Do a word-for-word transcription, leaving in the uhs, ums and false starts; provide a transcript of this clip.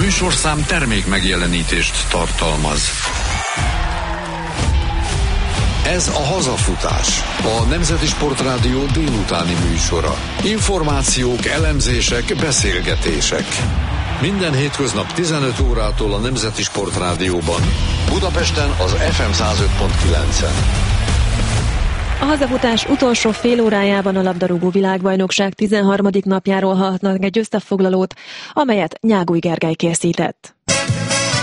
műsorszám termék megjelenítést tartalmaz. Ez a Hazafutás, a Nemzeti Sportrádió délutáni műsora. Információk, elemzések, beszélgetések. Minden hétköznap tizenöt órától a Nemzeti Sportrádióban. Budapesten az ef em száz öt pont kilencen. A hazafutás utolsó fél órájában a labdarúgó világbajnokság tizenharmadik napjáról hallhatnak egy összefoglalót, amelyet Nyáguly Gergely készített.